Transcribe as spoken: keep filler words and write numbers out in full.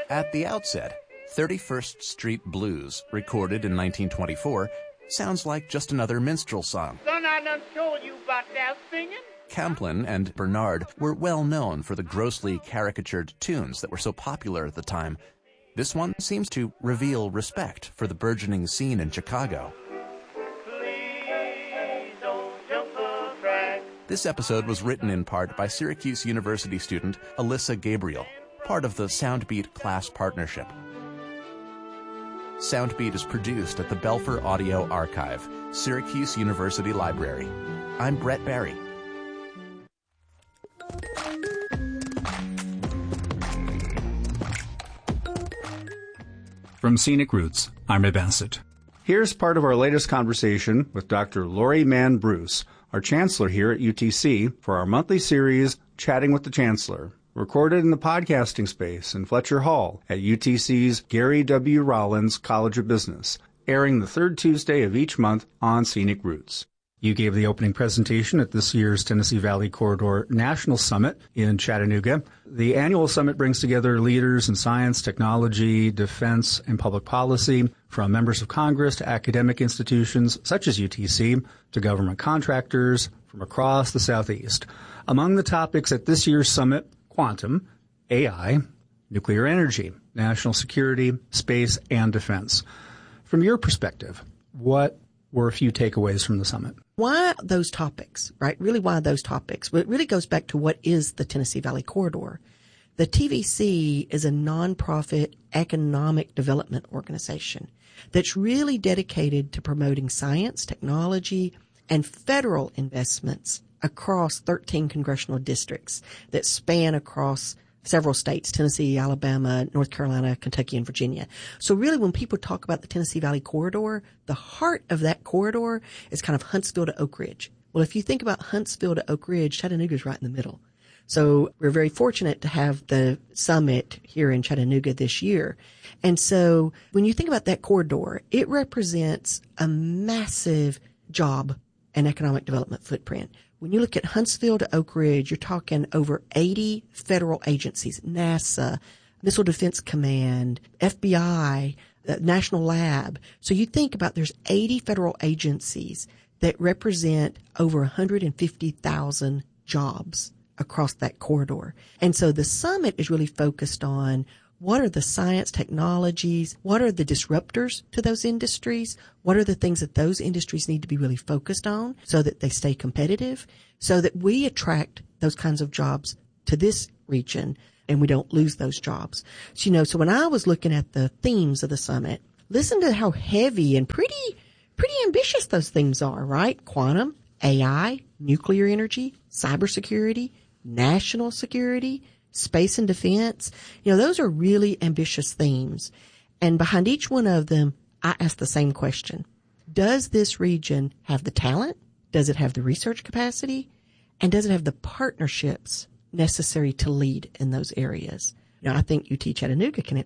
At the outset, thirty-first Street Blues, recorded in nineteen twenty-four, sounds like just another minstrel song. Son, I done told you about that singing. Camplin and Bernard were well known for the grossly caricatured tunes that were so popular at the time. This one seems to reveal respect for the burgeoning scene in Chicago. Please don't jump the crack. This episode was written in part by Syracuse University student Alyssa Gabriel, part of the Soundbeat class partnership. Soundbeat is produced at the Belfer Audio Archive, Syracuse University Library. I'm Brett Barry. From Scenic Roots, I'm Ray Bassett. Here's part of our latest conversation with Doctor Lori Mann Bruce, our Chancellor here at U T C, for our monthly series, Chatting with the Chancellor, recorded in the podcasting space in Fletcher Hall at U T C's Gary W. Rollins College of Business, airing the third Tuesday of each month on Scenic Roots. You gave the opening presentation at this year's Tennessee Valley Corridor National Summit in Chattanooga. The annual summit brings together leaders in science, technology, defense, and public policy, from members of Congress to academic institutions such as U T C to government contractors from across the Southeast. Among the topics at this year's summit, quantum, A I, nuclear energy, national security, space, and defense. From your perspective, what were a few takeaways from the summit? Why those topics, right? Really, why those topics? Well, it really goes back to what is the Tennessee Valley Corridor. The T V C is a nonprofit economic development organization that's really dedicated to promoting science, technology, and federal investments across thirteen congressional districts that span across several states, Tennessee, Alabama, North Carolina, Kentucky, and Virginia. So really, when people talk about the Tennessee Valley Corridor, the heart of that corridor is kind of Huntsville to Oak Ridge. Well, if you think about Huntsville to Oak Ridge, Chattanooga is right in the middle. So we're very fortunate to have the summit here in Chattanooga this year. And so when you think about that corridor, it represents a massive job and economic development footprint. When you look at Huntsville to Oak Ridge, you're talking over eighty federal agencies, NASA, Missile Defense Command, F B I, the National Lab. So you think about there's eighty federal agencies that represent over one hundred fifty thousand jobs across that corridor. And so the summit is really focused on what are the science technologies? What are the disruptors to those industries? What are the things that those industries need to be really focused on so that they stay competitive, so that we attract those kinds of jobs to this region and we don't lose those jobs? So, you know, so when I was looking at the themes of the summit, listen to how heavy and pretty, pretty ambitious those themes are, right? Quantum, A I, nuclear energy, cybersecurity, national security, space and defense. You know, those are really ambitious themes. And behind each one of them, I ask the same question. Does this region have the talent? Does it have the research capacity? And does it have the partnerships necessary to lead in those areas? You know, I think U T Chattanooga can